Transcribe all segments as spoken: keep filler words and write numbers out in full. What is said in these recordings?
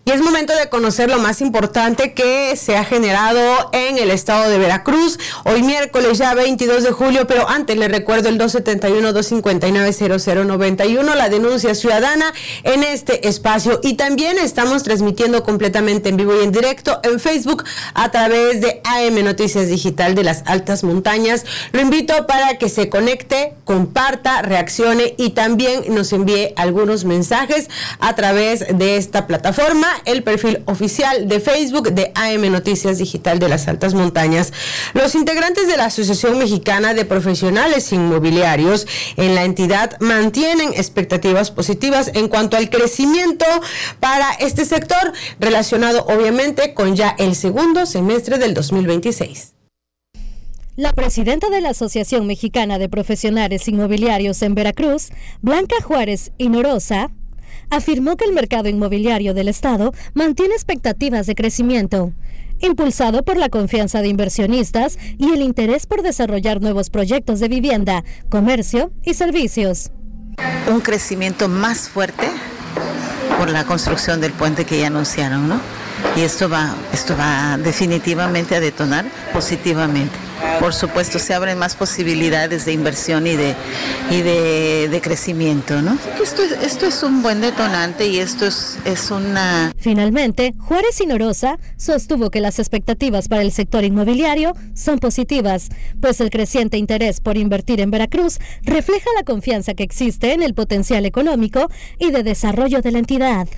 Y es momento de conocer lo más importante que se ha generado en el estado de Veracruz. Hoy miércoles ya veintidós de julio, pero antes les recuerdo el dos setenta y uno, dos cincuenta y nueve, cero cero noventa y uno, la denuncia ciudadana en este espacio. Y también estamos transmitiendo completamente en vivo y en directo en Facebook a través de A M Noticias Digital de las Altas Montañas. Lo invito para que se conecte, comparta, reaccione y también nos envíe algunos mensajes a través de esta plataforma, el perfil oficial de Facebook de A M Noticias Digital de las Altas Montañas. Los integrantes de la Asociación Mexicana de Profesionales Inmobiliarios en la entidad mantienen expectativas positivas en cuanto al crecimiento para este sector, relacionado obviamente con ya el segundo semestre del dos mil veintiséis. La presidenta de la Asociación Mexicana de Profesionales Inmobiliarios en Veracruz, Blanca Juárez Inorosa, afirmó que el mercado inmobiliario del estado mantiene expectativas de crecimiento, impulsado por la confianza de inversionistas y el interés por desarrollar nuevos proyectos de vivienda, comercio y servicios. Un crecimiento más fuerte por la construcción del puente que ya anunciaron, ¿no? Y esto va, esto va definitivamente a detonar positivamente. Por supuesto, se abren más posibilidades de inversión y de y de, de crecimiento, ¿no? Esto es, esto es un buen detonante y esto es, es una... Finalmente, Juárez Inorosa sostuvo que las expectativas para el sector inmobiliario son positivas, pues el creciente interés por invertir en Veracruz refleja la confianza que existe en el potencial económico y de desarrollo de la entidad.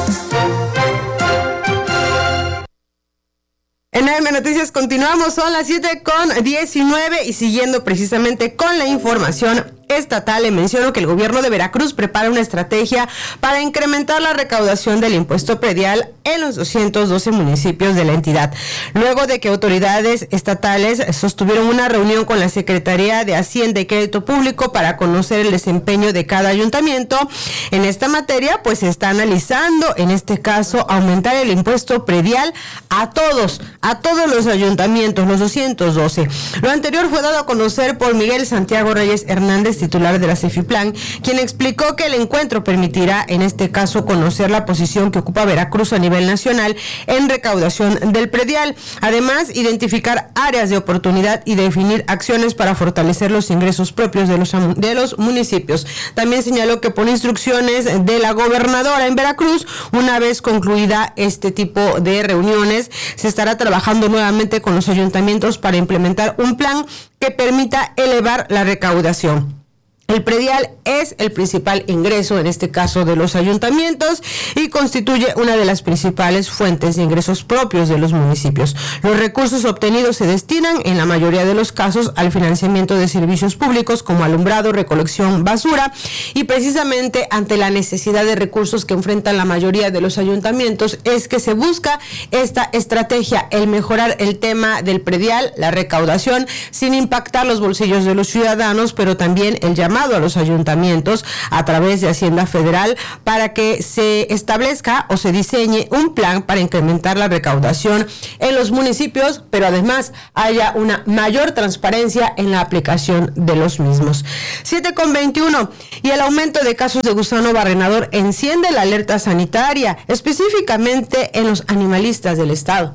En A M Noticias continuamos, son las siete con diecinueve y siguiendo precisamente con la información estatal, le menciono que el gobierno de Veracruz prepara una estrategia para incrementar la recaudación del impuesto predial en los doscientos doce municipios de la entidad. Luego de que autoridades estatales sostuvieron una reunión con la Secretaría de Hacienda y Crédito Público para conocer el desempeño de cada ayuntamiento en esta materia, pues se está analizando, en este caso, aumentar el impuesto predial a todos, a todos los ayuntamientos, los doscientos doce. Lo anterior fue dado a conocer por Miguel Santiago Reyes Hernández, titular de la CEFIPLAN, quien explicó que el encuentro permitirá, en este caso, conocer la posición que ocupa Veracruz a nivel nacional en recaudación del predial. Además, identificar áreas de oportunidad y definir acciones para fortalecer los ingresos propios de los, de los municipios. También señaló que por instrucciones de la gobernadora en Veracruz, una vez concluida este tipo de reuniones, se estará trabajando nuevamente con los ayuntamientos para implementar un plan que permita elevar la recaudación. El predial es el principal ingreso, en este caso, de los ayuntamientos y constituye una de las principales fuentes de ingresos propios de los municipios. Los recursos obtenidos se destinan, en la mayoría de los casos, al financiamiento de servicios públicos como alumbrado, recolección, basura, y precisamente ante la necesidad de recursos que enfrentan la mayoría de los ayuntamientos es que se busca esta estrategia, el mejorar el tema del predial, la recaudación, sin impactar los bolsillos de los ciudadanos, pero también el llamado a los ayuntamientos a través de Hacienda Federal para que se establezca o se diseñe un plan para incrementar la recaudación en los municipios, pero además haya una mayor transparencia en la aplicación de los mismos. siete con veintiuno, y el aumento de casos de gusano barrenador enciende la alerta sanitaria, específicamente en los animalistas del estado.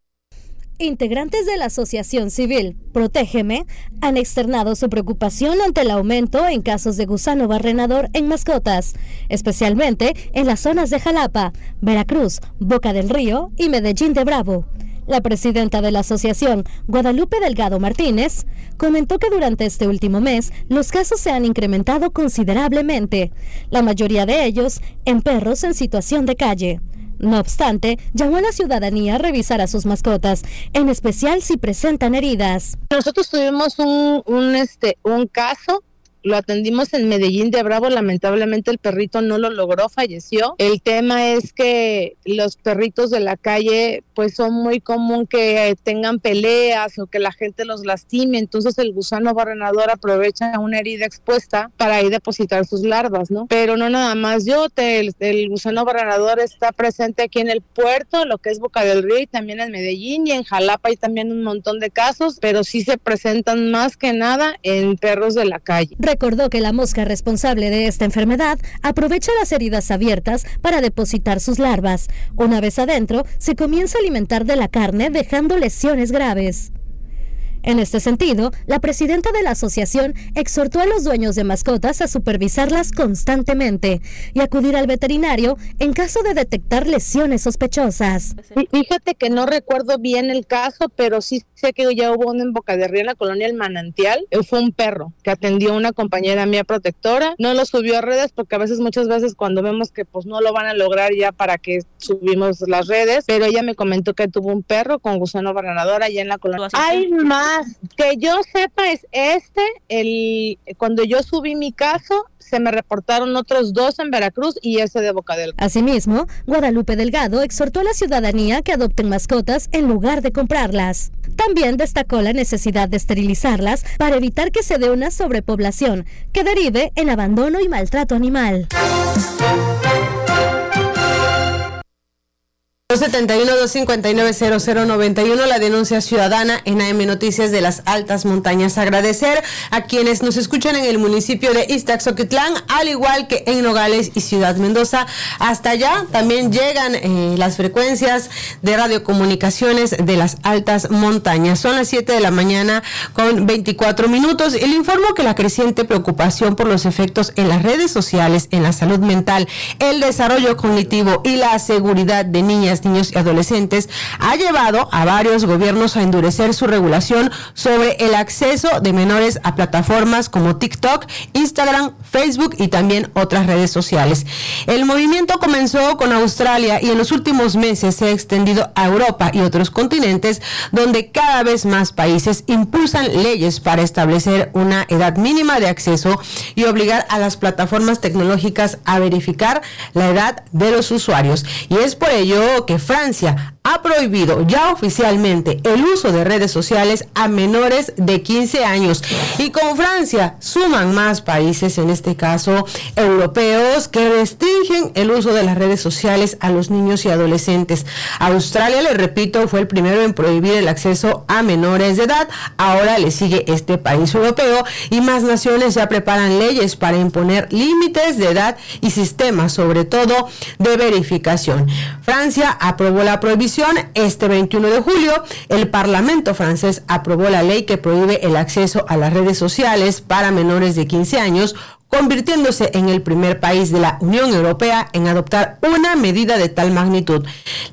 Integrantes de la Asociación Civil Protégeme han externado su preocupación ante el aumento en casos de gusano barrenador en mascotas, especialmente en las zonas de Jalapa, Veracruz, Boca del Río y Medellín de Bravo. La presidenta de la asociación, Guadalupe Delgado Martínez, comentó que durante este último mes los casos se han incrementado considerablemente, la mayoría de ellos en perros en situación de calle. No obstante, llamó a la ciudadanía a revisar a sus mascotas, en especial si presentan heridas. Nosotros tuvimos un, un, este, un caso Lo atendimos en Medellín de Bravo, lamentablemente el perrito no lo logró, falleció. El tema es que los perritos de la calle pues son muy común que tengan peleas o que la gente los lastime, entonces el gusano barrenador aprovecha una herida expuesta para ir a depositar sus larvas, ¿no? Pero no nada más yo, el, el gusano barrenador está presente aquí en el puerto, lo que es Boca del Río y también en Medellín, y en Jalapa hay también un montón de casos, pero sí se presentan más que nada en perros de la calle. Recordó que la mosca responsable de esta enfermedad aprovecha las heridas abiertas para depositar sus larvas. Una vez adentro, se comienza a alimentar de la carne, dejando lesiones graves. En este sentido, la presidenta de la asociación exhortó a los dueños de mascotas a supervisarlas constantemente y acudir al veterinario en caso de detectar lesiones sospechosas. Fíjate que no recuerdo bien el caso, pero sí sé que ya hubo uno en Boca de Río, en la colonia El Manantial. Fue un perro que atendió a una compañera mía protectora. No lo subió a redes porque a veces, muchas veces cuando vemos que pues no lo van a lograr ya para que subimos las redes, pero ella me comentó que tuvo un perro con gusano barrenador allá en la colonia. Hay más. Que yo sepa es este, el cuando yo subí mi caso, se me reportaron otros dos en Veracruz y ese de Boca del Río. Asimismo, Guadalupe Delgado exhortó a la ciudadanía que adopten mascotas en lugar de comprarlas. También destacó la necesidad de esterilizarlas para evitar que se dé una sobrepoblación que derive en abandono y maltrato animal. dos setenta y uno, dos cincuenta y nueve, cero cero noventa y uno, la denuncia ciudadana en A M Noticias de las Altas Montañas. Agradecer a quienes nos escuchan en el municipio de Ixtaxoquitlán, al igual que en Nogales y Ciudad Mendoza. Hasta allá también llegan eh, las frecuencias de radiocomunicaciones de las Altas Montañas. Son las siete de la mañana con veinticuatro minutos y le informo que la creciente preocupación por los efectos en las redes sociales, en la salud mental, el desarrollo cognitivo y la seguridad de niñas, niños y adolescentes ha llevado a varios gobiernos a endurecer su regulación sobre el acceso de menores a plataformas como TikTok, Instagram, Facebook y también otras redes sociales. El movimiento comenzó con Australia y en los últimos meses se ha extendido a Europa y otros continentes, donde cada vez más países impulsan leyes para establecer una edad mínima de acceso y obligar a las plataformas tecnológicas a verificar la edad de los usuarios. Y es por ello que Francia ha prohibido ya oficialmente el uso de redes sociales a menores de quince años. Y con Francia suman más países, en este caso europeos, que restringen el uso de las redes sociales a los niños y adolescentes. Australia, le repito, fue el primero en prohibir el acceso a menores de edad. Ahora le sigue este país europeo y más naciones ya preparan leyes para imponer límites de edad y sistemas, sobre todo de verificación. Francia aprobó la prohibición este veintiuno de julio. El Parlamento francés aprobó la ley que prohíbe el acceso a las redes sociales para menores de quince años, convirtiéndose en el primer país de la Unión Europea en adoptar una medida de tal magnitud.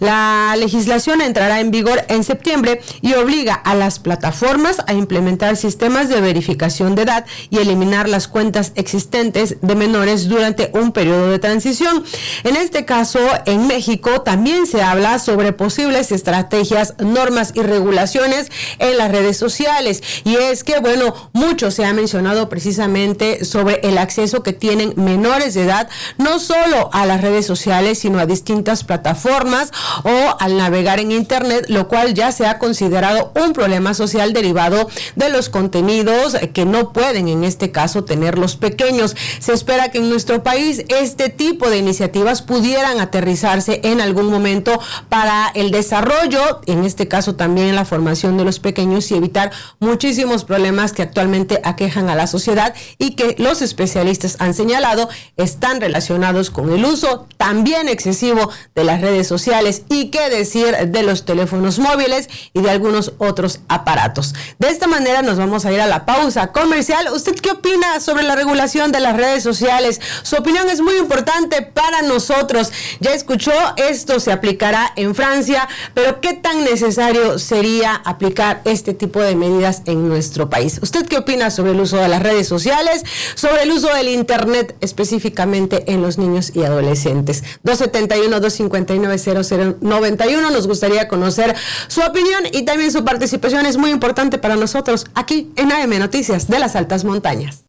La legislación entrará en vigor en septiembre y obliga a las plataformas a implementar sistemas de verificación de edad y eliminar las cuentas existentes de menores durante un periodo de transición. En este caso, en México también se habla sobre posibles estrategias, normas y regulaciones en las redes sociales. Y es que, bueno, mucho se ha mencionado precisamente sobre el acceso acceso que tienen menores de edad, no solo a las redes sociales, sino a distintas plataformas o al navegar en internet, lo cual ya se ha considerado un problema social derivado de los contenidos que no pueden, en este caso, tener los pequeños. Se espera que en nuestro país este tipo de iniciativas pudieran aterrizarse en algún momento para el desarrollo, en este caso también la formación de los pequeños, y evitar muchísimos problemas que actualmente aquejan a la sociedad y que los especialistas han señalado están relacionados con el uso también excesivo de las redes sociales y qué decir de los teléfonos móviles y de algunos otros aparatos. De esta manera nos vamos a ir a la pausa comercial. ¿Usted qué opina sobre la regulación de las redes sociales? Su opinión es muy importante para nosotros. Ya escuchó, esto se aplicará en Francia, pero ¿qué tan necesario sería aplicar este tipo de medidas en nuestro país? ¿Usted qué opina sobre el uso de las redes sociales, sobre el uso del internet específicamente en los niños y adolescentes? Dos setenta y uno, dos cincuenta y nueve, cero cero noventa y uno. Nos gustaría conocer su opinión y también su participación es muy importante para nosotros aquí en A M Noticias de las Altas Montañas.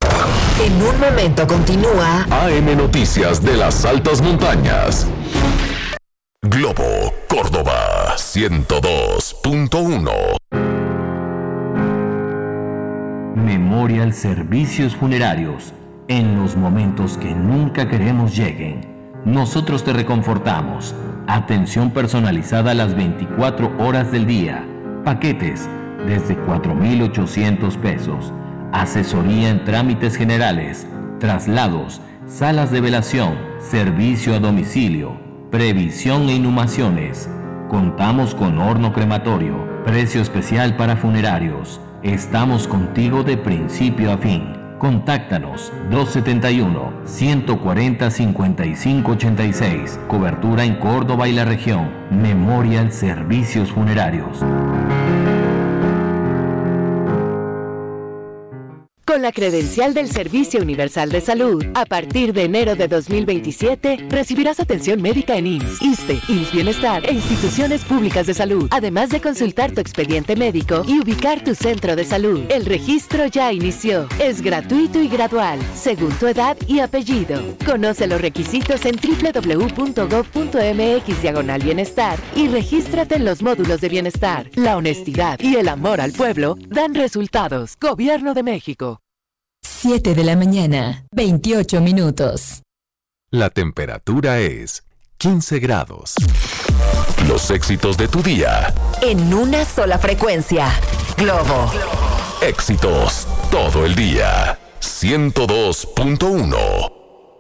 En un momento continúa A M Noticias de las Altas Montañas. Globo Córdoba ciento dos punto uno. Memorial Servicios Funerarios. En los momentos que nunca queremos lleguen, nosotros te reconfortamos. Atención personalizada las veinticuatro horas del día. Paquetes desde cuatro mil ochocientos pesos. asesoría en trámites generales, traslados, salas de velación, servicio a domicilio, previsión e inhumaciones. Contamos con horno crematorio, precio especial para funerarios. Estamos contigo de principio a fin. Contáctanos dos setenta y uno, ciento cuarenta, cincuenta y cinco ochenta y seis. Cobertura en Córdoba y la región. Memorial Servicios Funerarios. Con la credencial del Servicio Universal de Salud, a partir de enero de dos mil veintisiete, recibirás atención médica en I M S S, ISSSTE, I M S S Bienestar e instituciones públicas de salud, además de consultar tu expediente médico y ubicar tu centro de salud. El registro ya inició. Es gratuito y gradual, según tu edad y apellido. Conoce los requisitos en doble u doble u doble u punto gob punto eme equis diagonal bienestar y regístrate en los módulos de bienestar. La honestidad y el amor al pueblo dan resultados. Gobierno de México. siete de la mañana, veintiocho minutos. La temperatura es quince grados. Los éxitos de tu día. En una sola frecuencia. Globo. Éxitos todo el día. ciento dos punto uno.